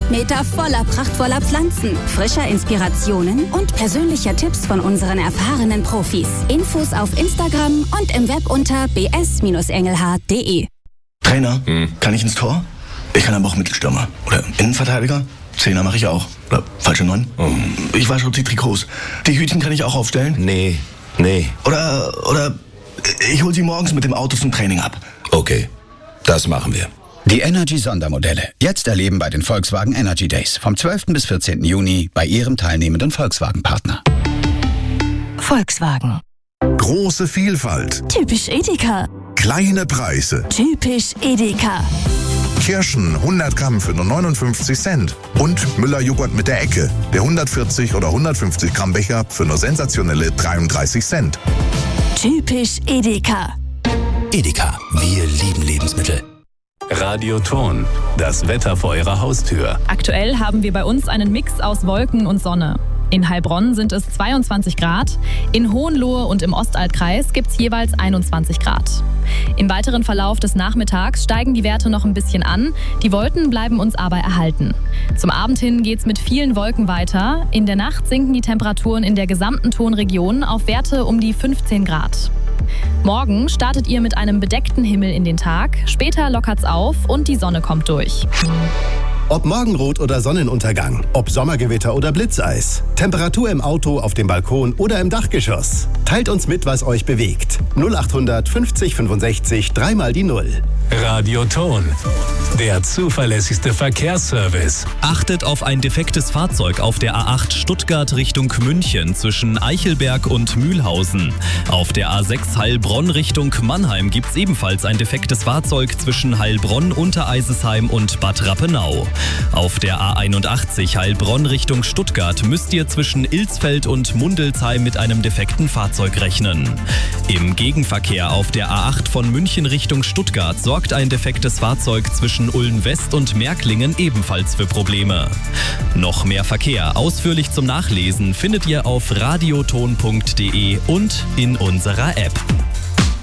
Quadratmeter voller prachtvoller Pflanzen, frischer Inspirationen und persönlicher Tipps von unseren erfahrenen Profis. Infos auf Instagram und im Web unter bs-engelhardt.de. Trainer, kann ich ins Tor? Ich kann aber auch Mittelstürmer. Oder Innenverteidiger? Zehner mache ich auch. Oder falsche 9? Ich wasche auch die Trikots. Die Hütchen kann ich auch aufstellen? Nee. Oder ich hole sie morgens mit dem Auto zum Training ab. Okay, das machen wir. Die Energy-Sondermodelle. Jetzt erleben bei den Volkswagen Energy Days. Vom 12. bis 14. Juni bei Ihrem teilnehmenden Volkswagen-Partner. Volkswagen. Große Vielfalt. Typisch Edeka. Kleine Preise. Typisch Edeka. Kirschen 100 Gramm für nur 59 Cent. Und Müller-Joghurt mit der Ecke. Der 140 oder 150 Gramm Becher für nur sensationelle 33 Cent. Typisch Edeka. Edeka, wir lieben Lebensmittel. Radioton, das Wetter vor Ihrer Haustür. Aktuell haben wir bei uns einen Mix aus Wolken und Sonne. In Heilbronn sind es 22 Grad, in Hohenlohe und im Ostaltkreis gibt es jeweils 21 Grad. Im weiteren Verlauf des Nachmittags steigen die Werte noch ein bisschen an, die Wolken bleiben uns aber erhalten. Zum Abend hin geht es mit vielen Wolken weiter. In der Nacht sinken die Temperaturen in der gesamten Tonregion auf Werte um die 15 Grad. Morgen startet ihr mit einem bedeckten Himmel in den Tag, später lockert's auf und die Sonne kommt durch. Ob Morgenrot oder Sonnenuntergang, ob Sommergewitter oder Blitzeis, Temperatur im Auto, auf dem Balkon oder im Dachgeschoss. Teilt uns mit, was euch bewegt. 0800 50 65 3 mal die 0. Radioton, der zuverlässigste Verkehrsservice. Achtet auf ein defektes Fahrzeug auf der A8 Stuttgart Richtung München zwischen Eichelberg und Mühlhausen. Auf der A6 Heilbronn Richtung Mannheim gibt es ebenfalls ein defektes Fahrzeug zwischen Heilbronn, Untereisesheim und Bad Rappenau. Auf der A81 Heilbronn Richtung Stuttgart müsst ihr zwischen Ilsfeld und Mundelsheim mit einem defekten Fahrzeug rechnen. Im Gegenverkehr auf der A8 von München Richtung Stuttgart sorgt ein defektes Fahrzeug zwischen Ulm West und Märklingen ebenfalls für Probleme. Noch mehr Verkehr ausführlich zum Nachlesen findet ihr auf radioton.de und in unserer App.